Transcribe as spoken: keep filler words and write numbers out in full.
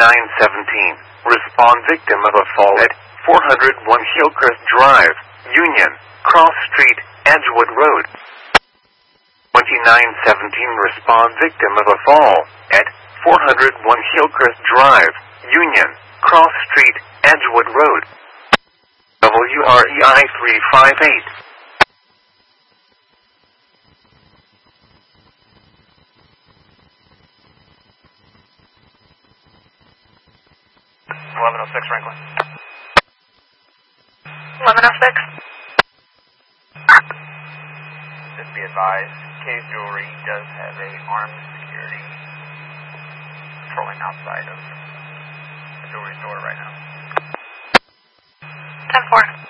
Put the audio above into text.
nine seventeen. Respond victim of a fall at four oh one Hillcrest Drive, Union, Cross Street, Edgewood Road. twenty-nine seventeen. Respond victim of a fall at four oh one Hillcrest Drive, Union, Cross Street, Edgewood Road. W R E I three five eight. eleven oh six Franklin. eleven oh six. Just be advised, K's Jewelry does have a armed security patrolling outside of the jewelry store right now. ten four.